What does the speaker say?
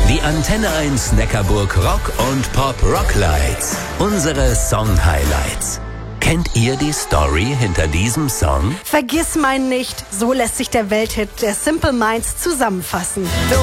Die Antenne 1 Neckarburg Rock und Pop Rocklights. Unsere Song-Highlights. Kennt ihr die Story hinter diesem Song? Vergiss mein nicht, so lässt sich der Welthit der Simple Minds zusammenfassen.